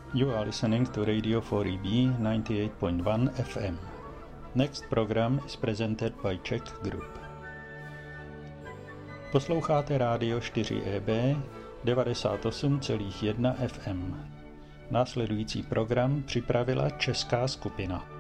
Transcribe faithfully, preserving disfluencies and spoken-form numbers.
You are listening to Radio four E B ninety-eight point one F M. Next program is presented by Czech Group. Posloucháte rádio four E B devadesát osm celá jedna F M. Následující program připravila česká skupina.